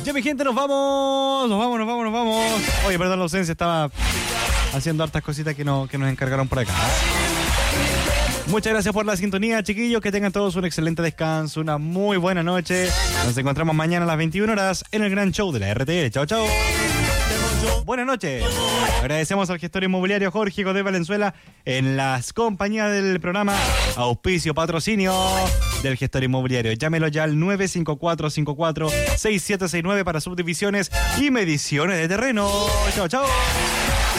Ya, mi gente, nos vamos. Oye, perdón la ausencia, estaba haciendo hartas cositas que nos encargaron por acá. Muchas gracias por la sintonía, chiquillos. Que tengan todos un excelente descanso, una muy buena noche. Nos encontramos mañana a las 21 horas en el gran show de la RTL. Chao, chao. Buenas noches. Agradecemos al gestor inmobiliario Jorge Godé Valenzuela en las compañías del programa. Auspicio, patrocinio del gestor inmobiliario. Llámelo ya al 954-54-6769 para subdivisiones y mediciones de terreno. Chao, chao.